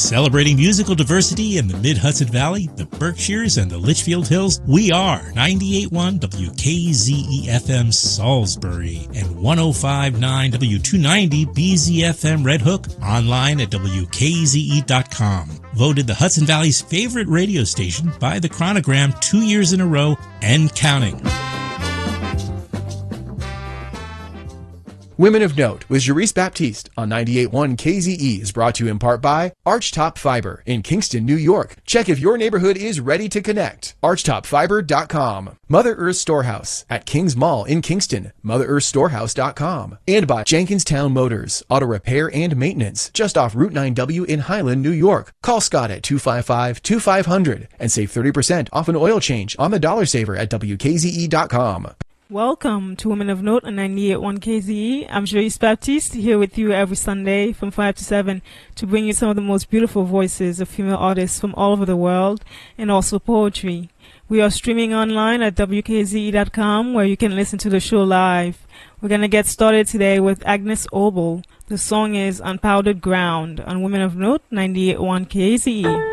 Celebrating musical diversity in the Mid-Hudson Valley, the Berkshires, and the Litchfield Hills, we are 98.1 WKZE-FM Salisbury and 105.9 W290 BZFM Red Hook, online at WKZE.com. Voted the Hudson Valley's favorite radio station by the Chronogram 2 years in a row and counting. Women of Note with Jerice Baptiste on 98.1 KZE is brought to you in part by Archtop Fiber in Kingston, New York. Check if your neighborhood is ready to connect. ArchtopFiber.com. Mother Earth Storehouse at Kings Mall in Kingston. MotherEarthStorehouse.com. And by Jenkinstown Motors, auto repair and maintenance, just off Route 9W in Highland, New York. Call Scott at 255-2500 and save 30% off an oil change on the Dollar Saver at WKZE.com. Welcome to Women of Note on 98.1 KZE. I'm Jerice Baptiste, here with you every Sunday from 5 to 7 to bring you some of the most beautiful voices of female artists from all over the world and also poetry. We are streaming online at WKZE.com where you can listen to the show live. We're going to get started today with Agnes Obel. The song is On Powdered Ground on Women of Note 98.1 KZE.